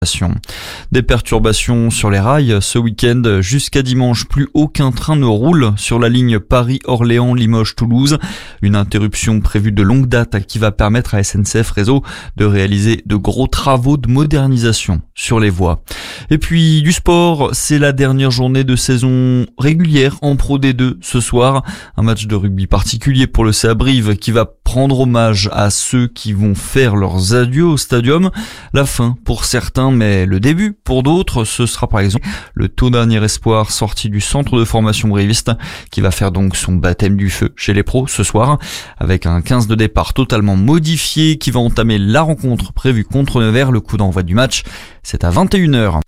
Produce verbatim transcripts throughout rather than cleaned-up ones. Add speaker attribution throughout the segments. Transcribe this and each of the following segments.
Speaker 1: Des perturbations sur les rails ce week-end. Jusqu'à dimanche, plus aucun train ne roule sur la ligne Paris-Orléans-Limoges-Toulouse. Une interruption prévue de longue date qui va permettre à S N C F Réseau de réaliser de gros travaux de modernisation sur les voies. Et puis du sport, c'est la dernière journée de saison régulière en Pro D deux ce soir. Un match de rugby particulier pour le C A Brive qui va prendre hommage à ceux qui vont faire leurs adieux au stadium. La fin pour certains, mais le début pour d'autres. Ce sera par exemple le tout dernier espoir sorti du centre de formation briviste qui va faire donc son baptême du feu chez les pros ce soir avec un quinze de départ totalement modifié qui va entamer la rencontre prévue contre Nevers. Le coup d'envoi du match, c'est à vingt et une heures.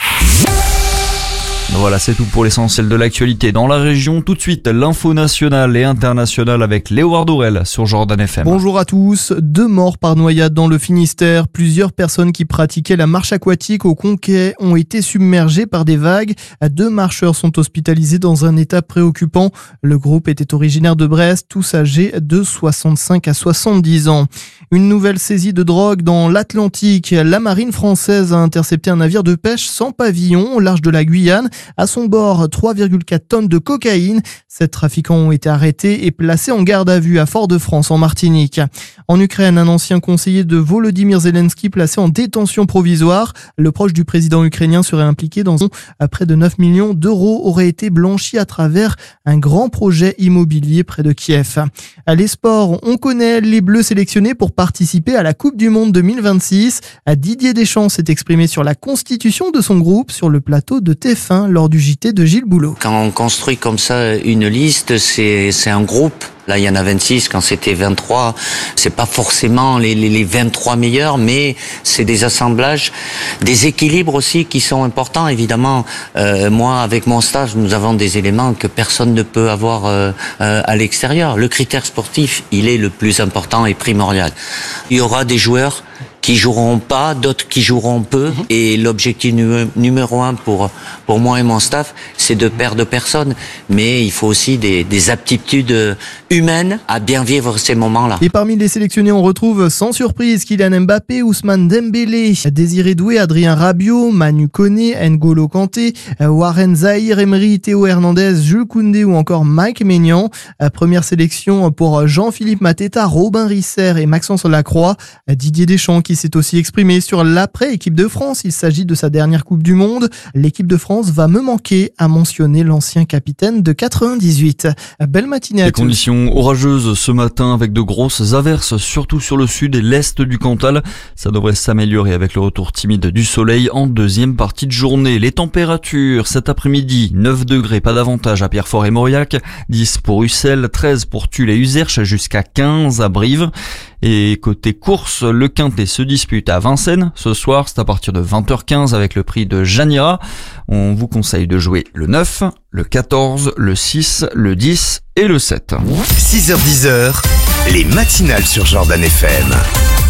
Speaker 1: Voilà, c'est tout pour l'essentiel de l'actualité dans la région. Tout de suite, l'info nationale et internationale avec Léo Dourel sur Jordan F M.
Speaker 2: Bonjour à tous. Deux morts par noyade dans le Finistère. Plusieurs personnes qui pratiquaient la marche aquatique au Conquet ont été submergées par des vagues. Deux marcheurs sont hospitalisés dans un état préoccupant. Le groupe était originaire de Brest, tous âgés de soixante-cinq à soixante-dix ans. Une nouvelle saisie de drogue dans l'Atlantique. La marine française a intercepté un navire de pêche sans pavillon au large de la Guyane. À son bord, trois virgule quatre tonnes de cocaïne. Sept trafiquants ont été arrêtés et placés en garde à vue à Fort-de-France en Martinique. En Ukraine, un ancien conseiller de Volodymyr Zelensky placé en détention provisoire. Le proche du président ukrainien serait impliqué dans un près de neuf millions d'euros aurait été blanchi à travers un grand projet immobilier près de Kiev. À les sports, on connaît les Bleus sélectionnés pour participer à la Coupe du Monde deux mille vingt-six. Didier Deschamps s'est exprimé sur la constitution de son groupe sur le plateau de T F un lors du J T de Gilles Boulot.
Speaker 3: Quand on construit comme ça une liste, c'est, c'est un groupe. Là, il y en a vingt-six, quand c'était vingt-trois. C'est pas forcément les, les, les vingt-trois meilleurs, mais c'est des assemblages, des équilibres aussi qui sont importants. Évidemment, euh, moi, avec mon stage, nous avons des éléments que personne ne peut avoir euh, euh, à l'extérieur. Le critère sportif, il est le plus important et primordial. Il y aura des joueurs qui joueront pas, d'autres qui joueront peu. Et l'objectif nu- numéro un pour pour moi et mon staff, c'est de perdre personne. Mais il faut aussi des, des aptitudes humaines à bien vivre ces moments-là.
Speaker 2: Et parmi les sélectionnés, on retrouve sans surprise Kylian Mbappé, Ousmane Dembélé, Désiré Doué, Adrien Rabiot, Manu Koné, N'Golo Kanté, Warren Zahir Emery, Théo Hernandez, Jules Koundé ou encore Mike Maignan. Première sélection pour Jean-Philippe Mateta, Robin Risser et Maxence Lacroix. Didier Deschamps qui s'est aussi exprimé sur l'après-équipe de France. Il s'agit de sa dernière Coupe du Monde. L'équipe de France va me manquer, a mentionné l'ancien capitaine de quatre-vingt-dix-huit. Belle matinée à tous.
Speaker 1: Les conditions orageuses ce matin avec de grosses averses, surtout sur le sud et l'est du Cantal. Ça devrait s'améliorer avec le retour timide du soleil en deuxième partie de journée. Les températures cet après-midi, neuf degrés, pas d'avantage à Pierrefort et Mauriac, dix pour Ussel, treize pour Tulle et Uzerche, jusqu'à quinze à Brive. Et côté course, le Quintet se dispute à Vincennes. Ce soir, c'est à partir de vingt heures quinze avec le prix de Janira. On vous conseille de jouer le neuf, le quatorze, le six, le dix et le sept.
Speaker 4: six heures dix, les matinales sur Jordan F M.